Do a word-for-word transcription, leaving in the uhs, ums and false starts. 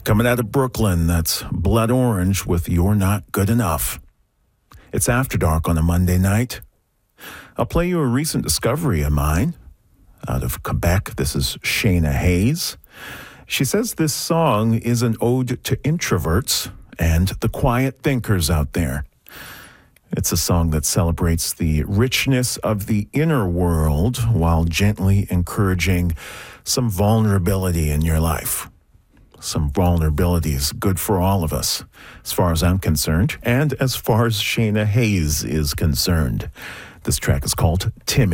Coming out of Brooklyn, that's Blood Orange with You're Not Good Enough. It's After Dark on a Monday night. I'll play you a recent discovery of mine. Out of Quebec, this is Shayna Hayes. She says this song is an ode to introverts and the quiet thinkers out there. It's a song that celebrates the richness of the inner world while gently encouraging some vulnerability in your life. Some vulnerability is good for all of us, as far as I'm concerned, and as far as Shayna Hayes is concerned. This track is called Timid.